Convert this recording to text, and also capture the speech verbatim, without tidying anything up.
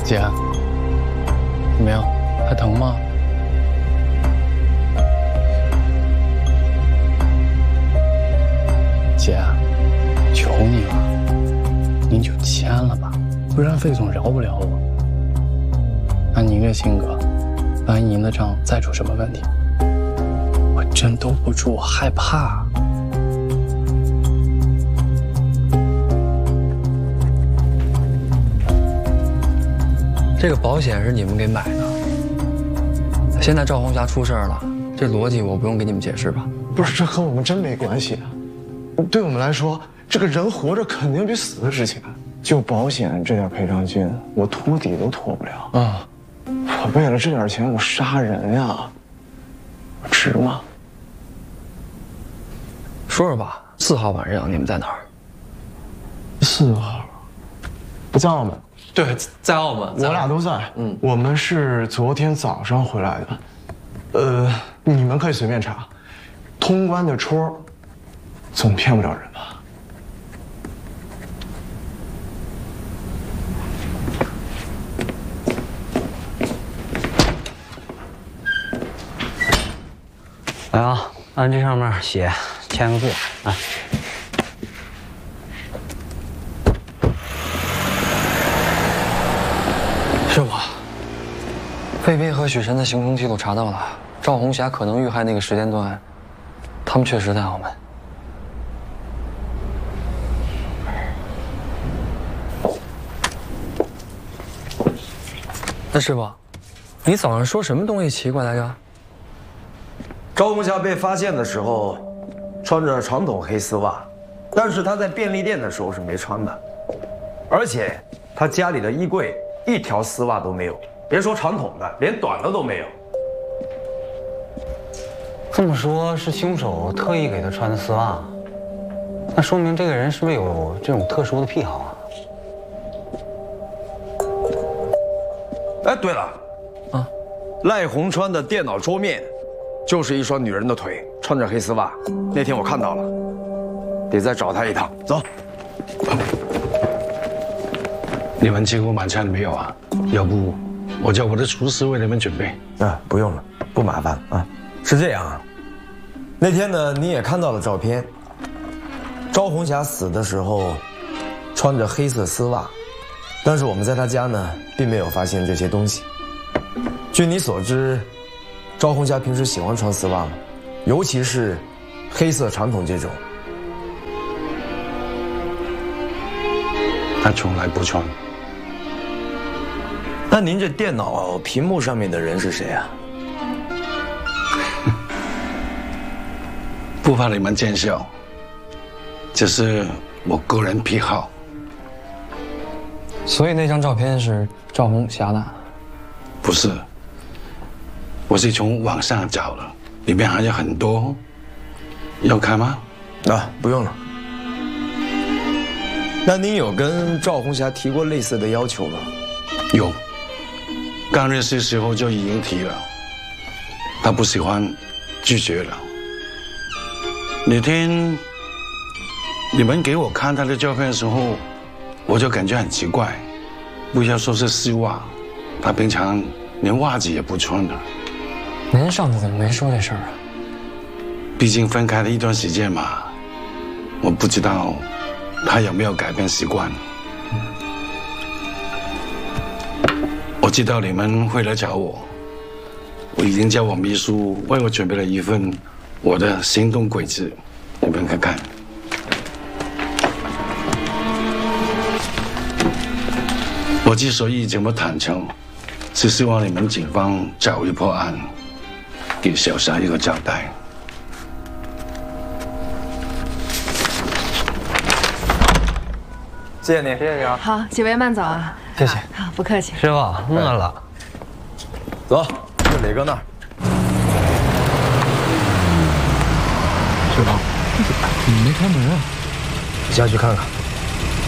姐，怎么样？还疼吗？姐，求你了，您就签了吧，不然费总饶不了我。按您这性格，万一您的账再出什么问题，我真兜不住，我害怕。 这个保险是你们给买的，现在赵红霞出事了，这逻辑我不用给你们解释吧？ 不是，这和我们真没关系。对我们来说，这个人活着肯定比死的值钱。就保险这点赔偿金，我托底都托不了啊！我为了这点钱，我杀人呀，值吗？ 说说吧，四号晚上你们在哪儿？ 四号，不在澳门。 对，在澳门， 我俩都在。嗯，我们是昨天早上回来的。呃，你们可以随便查，通关的戳，总骗不了人吧？ 来啊，按这上面写，签个字，来。 师傅，费斌和许晨的行程记录查到了，赵红霞可能遇害那个时间段，他们确实在澳门。那师傅，你早上说什么东西奇怪来着？ 赵红霞被发现的时候，穿着传统黑丝袜，但是她在便利店的时候是没穿的，而且她家里的衣柜。 一条丝袜都没有，别说传统的，连短的都没有。 这么说，是凶手特意给他穿的丝袜，那说明这个人是不是有这种特殊的癖好啊？ 哎，对了，啊，赖红川的电脑桌面，就是一双女人的腿，穿着黑丝袜。那天我看到了，得再找他一趟。走。 你们几乎晚餐没有啊？要不我叫我的厨师为你们准备。 啊，不用了，不麻烦啊。是这样啊，那天呢你也看到了照片，赵红霞死的时候穿着黑色丝袜，但是我们在她家呢并没有发现这些东西。据你所知，赵红霞平时喜欢穿丝袜吗？尤其是黑色传统这种。 她从来不穿。 那您这电脑屏幕上面的人是谁啊？ 不怕你们见笑，这是我个人癖好。 所以那张照片是赵红霞的？ 不是，我是从网上找的，里面还有很多。要看吗？ 啊，不用了。那您有跟赵红霞提过类似的要求吗？ 有。 刚认识时候就已经提了，他不喜欢，拒绝了。那天你们给我看他的照片的时候，我就感觉很奇怪。不要说是丝袜，他平常连袜子也不穿的。 您上次怎么没说这事儿啊？ 毕竟分开了一段时间嘛，我不知道他有没有改变习惯。 我知道你们会来找我，我已经叫我秘书为我准备了一份我的行动轨迹，你们看看。我之所以这么坦诚，是希望你们警方早日破案，给小霞一个交代。 谢谢你， 谢谢你啊。 好，几位慢走啊。 谢谢， 好，不客气。 师傅，饿了， 走，去磊哥那儿。 师傅，你没开门啊？ 你下去看看。